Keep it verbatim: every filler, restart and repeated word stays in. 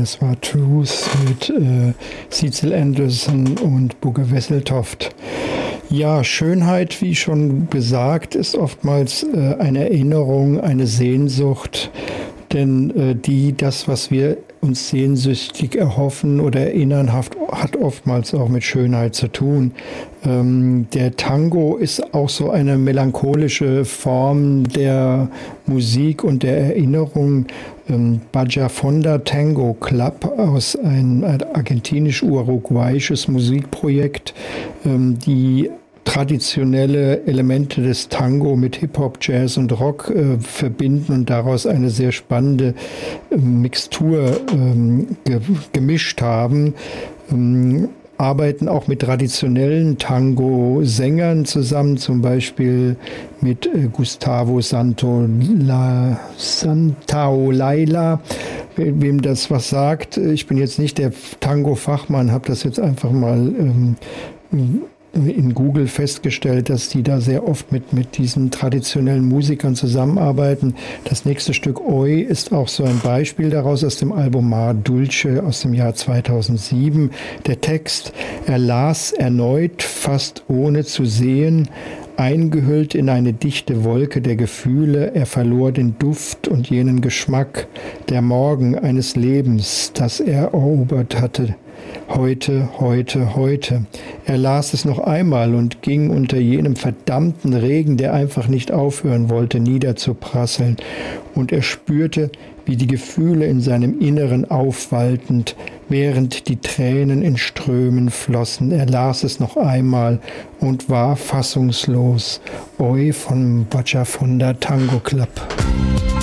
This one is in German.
das war Truth mit äh, Cecil Anderson und Bugge Wesseltoft. Ja, Schönheit, wie schon gesagt, ist oftmals äh, eine Erinnerung, eine Sehnsucht, denn äh, die, das, was wir uns sehnsüchtig erhoffen oder erinnern, hat, hat oftmals auch mit Schönheit zu tun. Ähm, der Tango ist auch so eine melancholische Form der Musik und der Erinnerung. Ähm, Bajafonda Tango Club aus ein, ein argentinisch-uruguayisches Musikprojekt, ähm, die traditionelle Elemente des Tango mit Hip-Hop, Jazz und Rock äh, verbinden und daraus eine sehr spannende äh, Mixtur ähm, ge gemischt haben. Ähm, arbeiten auch mit traditionellen Tango-Sängern zusammen, zum Beispiel mit äh, Gustavo Santaolalla, Santaolalla, wem das was sagt. Ich bin jetzt nicht der Tango-Fachmann, habe das jetzt einfach mal ähm, in Google festgestellt, dass die da sehr oft mit, mit diesen traditionellen Musikern zusammenarbeiten. Das nächste Stück Oi ist auch so ein Beispiel daraus aus dem Album Mar Dulce aus dem Jahr zweitausendsieben. Der Text: Er las erneut, fast ohne zu sehen, eingehüllt in eine dichte Wolke der Gefühle, er verlor den Duft und jenen Geschmack, der Morgen eines Lebens, das er erobert hatte. Heute, heute, heute. Er las es noch einmal und ging unter jenem verdammten Regen, der einfach nicht aufhören wollte, niederzuprasseln. Und er spürte, wie die Gefühle in seinem Inneren aufwalltend, während die Tränen in Strömen flossen. Er las es noch einmal und war fassungslos. Oi von Bajafonda Tango Club.